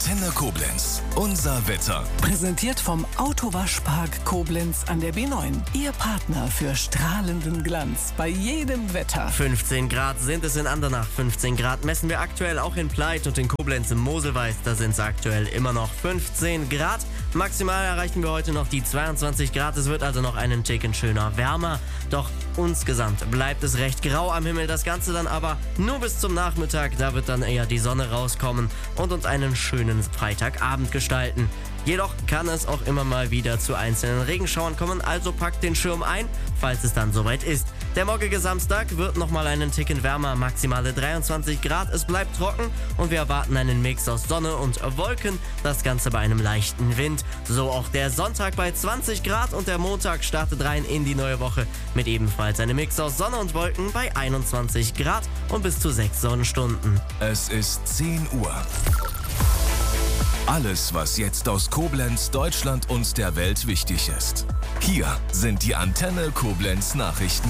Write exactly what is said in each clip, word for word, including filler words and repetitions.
Antenne Koblenz. Unser Wetter. Präsentiert vom Autowaschpark Koblenz an der B neun. Ihr Partner für strahlenden Glanz bei jedem Wetter. fünfzehn Grad sind es in Andernach. fünfzehn Grad messen wir aktuell auch in Pleit und in Koblenz im Moselweiß. Da sind es aktuell immer noch fünfzehn Grad. Maximal erreichen wir heute noch die zweiundzwanzig Grad. Es wird also noch einen Ticken schöner wärmer. Doch insgesamt bleibt es recht grau am Himmel. Das Ganze dann aber nur bis zum Nachmittag. Da wird dann eher die Sonne rauskommen und uns einen schönen Freitagabend gestalten. Jedoch kann es auch immer mal wieder zu einzelnen Regenschauern kommen, also packt den Schirm ein, falls es dann soweit ist. Der morgige Samstag wird nochmal einen Ticken wärmer, maximale dreiundzwanzig Grad, es bleibt trocken und wir erwarten einen Mix aus Sonne und Wolken, das Ganze bei einem leichten Wind. So auch der Sonntag bei zwanzig Grad und der Montag startet rein in die neue Woche mit ebenfalls einem Mix aus Sonne und Wolken bei einundzwanzig Grad und bis zu sechs Sonnenstunden. Es ist zehn Uhr. Alles, was jetzt aus Koblenz, Deutschland und der Welt wichtig ist. Hier sind die Antenne Koblenz Nachrichten.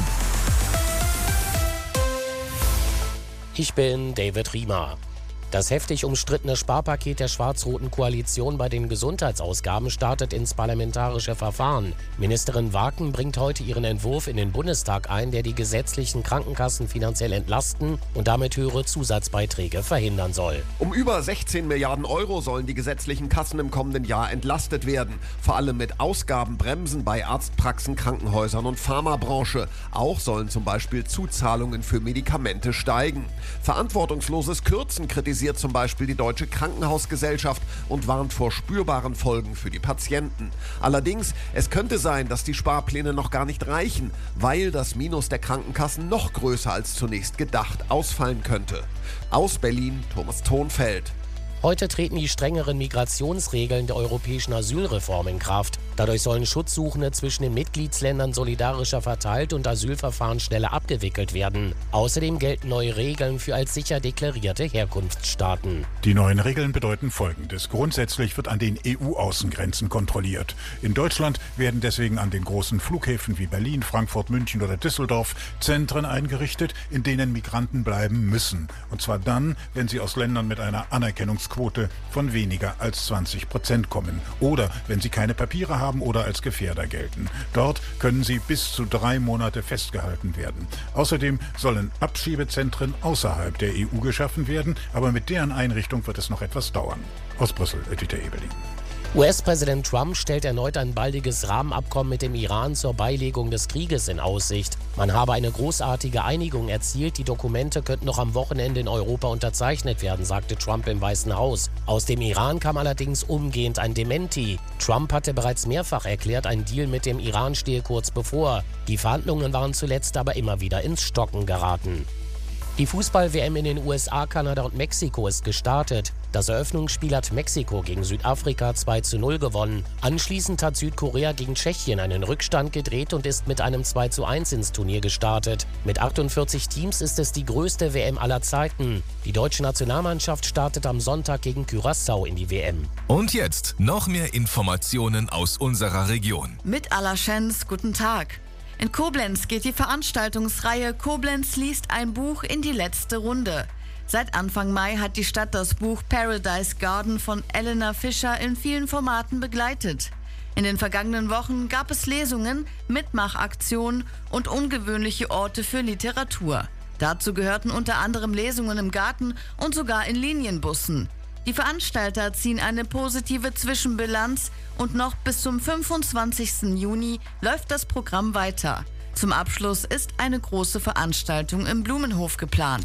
Ich bin David Riemer. Das heftig umstrittene Sparpaket der schwarz-roten Koalition bei den Gesundheitsausgaben startet ins parlamentarische Verfahren. Ministerin Waken bringt heute ihren Entwurf in den Bundestag ein, der die gesetzlichen Krankenkassen finanziell entlasten und damit höhere Zusatzbeiträge verhindern soll. Um über sechzehn Milliarden Euro sollen die gesetzlichen Kassen im kommenden Jahr entlastet werden. Vor allem mit Ausgabenbremsen bei Arztpraxen, Krankenhäusern und Pharmabranche. Auch sollen zum Beispiel Zuzahlungen für Medikamente steigen. Verantwortungsloses Kürzen kritisiert zum Beispiel die Deutsche Krankenhausgesellschaft und warnt vor spürbaren Folgen für die Patienten. Allerdings, es könnte sein, dass die Sparpläne noch gar nicht reichen, weil das Minus der Krankenkassen noch größer als zunächst gedacht ausfallen könnte. Aus Berlin, Thomas Thonfeld. Heute treten die strengeren Migrationsregeln der europäischen Asylreform in Kraft. Dadurch sollen Schutzsuchende zwischen den Mitgliedsländern solidarischer verteilt und Asylverfahren schneller abgewickelt werden. Außerdem gelten neue Regeln für als sicher deklarierte Herkunftsstaaten. Die neuen Regeln bedeuten Folgendes. Grundsätzlich wird an den E U-Außengrenzen kontrolliert. In Deutschland werden deswegen an den großen Flughäfen wie Berlin, Frankfurt, München oder Düsseldorf Zentren eingerichtet, in denen Migranten bleiben müssen. Und zwar dann, wenn sie aus Ländern mit einer Anerkennungsquote von weniger als zwanzig Prozent kommen oder wenn sie keine Papiere haben oder als Gefährder gelten. Dort können sie bis zu drei Monate festgehalten werden. Außerdem sollen Abschiebezentren außerhalb der E U geschaffen werden, aber mit deren Einrichtung wird es noch etwas dauern. Aus Brüssel, Edita Ebeling. U S-Präsident Trump stellt erneut ein baldiges Rahmenabkommen mit dem Iran zur Beilegung des Krieges in Aussicht. Man habe eine großartige Einigung erzielt, die Dokumente könnten noch am Wochenende in Europa unterzeichnet werden, sagte Trump im Weißen Haus. Aus dem Iran kam allerdings umgehend ein Dementi. Trump hatte bereits mehrfach erklärt, ein Deal mit dem Iran stehe kurz bevor. Die Verhandlungen waren zuletzt aber immer wieder ins Stocken geraten. Die Fußball-W M in den U S A, Kanada und Mexiko ist gestartet. Das Eröffnungsspiel hat Mexiko gegen Südafrika zwei zu null gewonnen. Anschließend hat Südkorea gegen Tschechien einen Rückstand gedreht und ist mit einem zwei zu eins ins Turnier gestartet. Mit achtundvierzig Teams ist es die größte W M aller Zeiten. Die deutsche Nationalmannschaft startet am Sonntag gegen Curaçao in die W M. Und jetzt noch mehr Informationen aus unserer Region. Mit Alaschens, guten Tag. In Koblenz geht die Veranstaltungsreihe Koblenz liest ein Buch in die letzte Runde. Seit Anfang Mai hat die Stadt das Buch Paradise Garden von Elena Fischer in vielen Formaten begleitet. In den vergangenen Wochen gab es Lesungen, Mitmachaktionen und ungewöhnliche Orte für Literatur. Dazu gehörten unter anderem Lesungen im Garten und sogar in Linienbussen. Die Veranstalter ziehen eine positive Zwischenbilanz und noch bis zum fünfundzwanzigsten Juni läuft das Programm weiter. Zum Abschluss ist eine große Veranstaltung im Blumenhof geplant.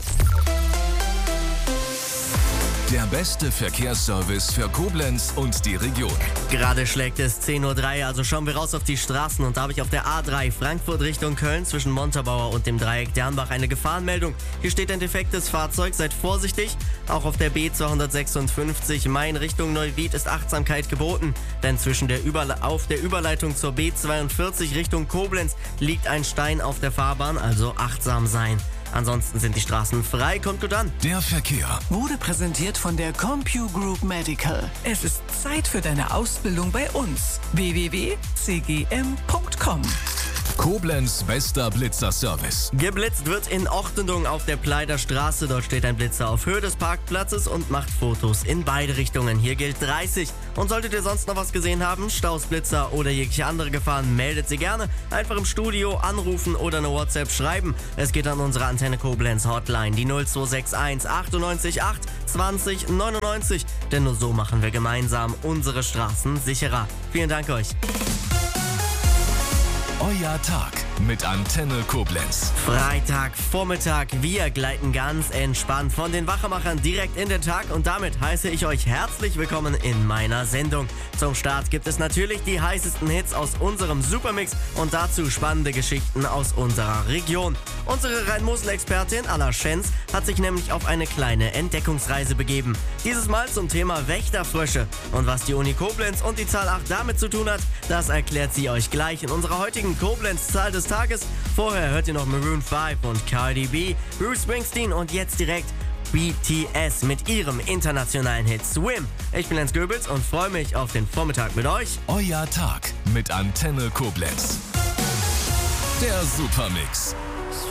Der beste Verkehrsservice für Koblenz und die Region. Gerade schlägt es zehn Uhr drei, also schauen wir raus auf die Straßen. Und da habe ich auf der A drei Frankfurt Richtung Köln zwischen Montabaur und dem Dreieck Dernbach eine Gefahrenmeldung. Hier steht ein defektes Fahrzeug, seid vorsichtig. Auch auf der B zweihundertsechsundfünfzig Main Richtung Neuwied ist Achtsamkeit geboten. Denn zwischen der Überle- auf der Überleitung zur B zweiundvierzig Richtung Koblenz liegt ein Stein auf der Fahrbahn, also achtsam sein. Ansonsten sind die Straßen frei. Kommt gut an. Der Verkehr Wurde präsentiert von der CompuGroup Medical. Es ist Zeit für deine Ausbildung bei uns. w w w punkt c g m punkt com Koblenz bester Blitzerservice. Geblitzt wird in Ortendung auf der Pleider Straße. Dort steht ein Blitzer auf Höhe des Parkplatzes und macht Fotos in beide Richtungen. Hier gilt dreißig. Und solltet ihr sonst noch was gesehen haben, Staus, Blitzer oder jegliche andere Gefahren, meldet sie gerne. Einfach im Studio anrufen oder eine WhatsApp schreiben. Es geht an unsere Antenne Koblenz Hotline, die null zwei sechs eins achtundneunzig acht zwanzig neunundneunzig. Denn nur so machen wir gemeinsam unsere Straßen sicherer. Vielen Dank euch. Euer Tag mit Antenne Koblenz. Freitagvormittag, wir gleiten ganz entspannt von den Wachemachern direkt in den Tag und damit heiße ich euch herzlich willkommen in meiner Sendung. Zum Start gibt es natürlich die heißesten Hits aus unserem Supermix und dazu spannende Geschichten aus unserer Region. Unsere Rhein-Mosel-Expertin Anna Schenz hat sich nämlich auf eine kleine Entdeckungsreise begeben. Dieses Mal zum Thema Wächterfrösche. Und was die Uni Koblenz und die Zahl acht damit zu tun hat, das erklärt sie euch gleich in unserer heutigen Koblenz-Zahl des Tages. Vorher hört ihr noch Maroon fünf und Cardi B, Bruce Springsteen und jetzt direkt B T S mit ihrem internationalen Hit Swim. Ich bin Jens Goebbels und freue mich auf den Vormittag mit euch. Euer Tag mit Antenne Koblenz. Der Supermix.